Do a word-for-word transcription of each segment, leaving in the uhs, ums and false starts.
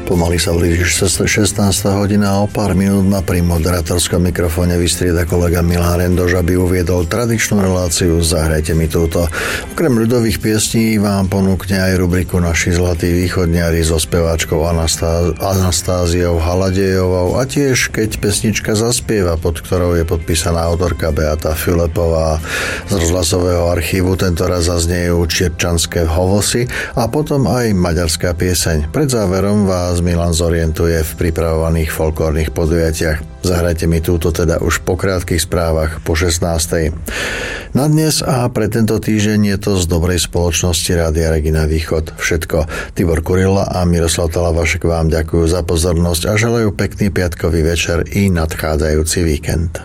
Pomaly sa blíži šestnásta hodina a o pár minút na pri moderátorskom mikrofóne vystrieda kolega Milan Rendoš, aby uviedol tradičnú reláciu Zahrajte mi túto. Okrem ľudových piesní vám ponúkne aj rubriku Naši zlatí východniari so speváčkou Anastá- Anastáziou Haladejovou a tiež Keď pesnička zaspieva, pod ktorou je podpísaná autorka Beata Filepová. Z rozhlasového archívu tentoraz zaznejú čirčanské hovosy a potom aj maďarská pieseň. Pred záverom vás Milan zorientuje v pripravovaných folklórnych podujatiach. Zahrajte mi túto teda už po krátkych správach po šestnástej. Na dnes a pre tento týždeň je to z dobrej spoločnosti Rádia Regina Východ všetko. Tibor Kurila a Miroslav Talavašek vám ďakujú za pozornosť a želajú pekný piatkový večer i nadchádzajúci víkend.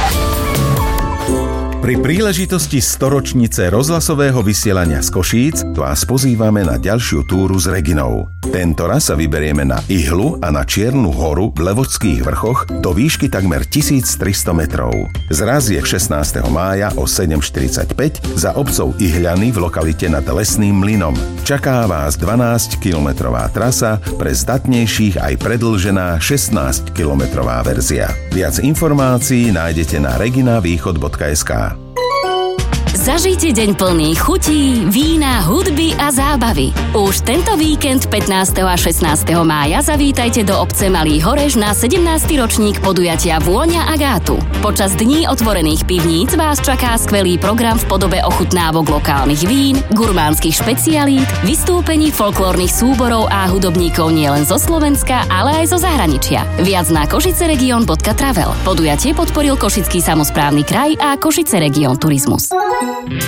Pri príležitosti storočnice rozhlasového vysielania z Košíc vás pozývame na ďalšiu túru s Reginou. Tento raz sa vyberieme na Ihlu a na Čiernu horu v Levočských vrchoch do výšky takmer tisíctristo metrov. Zraz je šestnásteho mája o sedem štyridsaťpäť za obcov Ihľany v lokalite nad Lesným mlynom. Čaká vás dvanásťkilometrová trasa, pre zdatnejších aj predĺžená šestnásťkilometrová verzia. Viac informácií nájdete na regina východ bodka es ká. Zažite deň plný chutí, vína, hudby a zábavy. Už tento víkend pätnásteho a šestnásteho mája zavítajte do obce Malý Horež na sedemnásty ročník podujatia Vôňa Agátu. Počas dní otvorených pivníc vás čaká skvelý program v podobe ochutnávok lokálnych vín, gurmánskych špecialít, vystúpení folklórnych súborov a hudobníkov nielen zo Slovenska, ale aj zo zahraničia. Viac na košiceregion bodka travel. Podujatie podporil Košický samosprávny kraj a Košice Region Turizmus.